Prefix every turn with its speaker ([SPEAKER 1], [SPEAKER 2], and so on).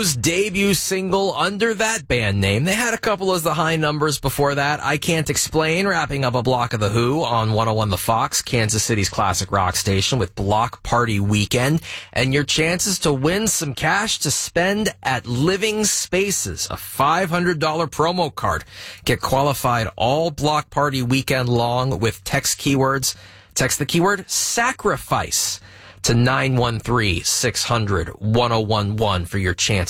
[SPEAKER 1] Who's debut single under that band name. They had a couple as the high numbers before that. I Can't Explain, wrapping up a block of The Who on 101 The Fox, Kansas City's classic rock station, with Block Party Weekend. And your chances to win some cash to spend at Living Spaces, a $500 promo card. Get qualified all Block Party Weekend long with text the keyword sacrifice to 913-600-1011 for your chance